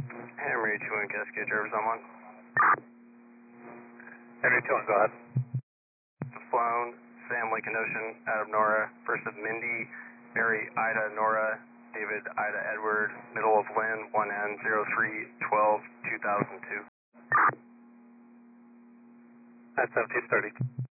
Henry 2 and Cascade drivers on one. Henry 2 and go ahead. Flown, Sam Lincoln Ocean, out of Nora, first of Mindy, Mary Ida Nora, David Ida Edward, middle of Lynn, 1N 0312 2002. At 1730.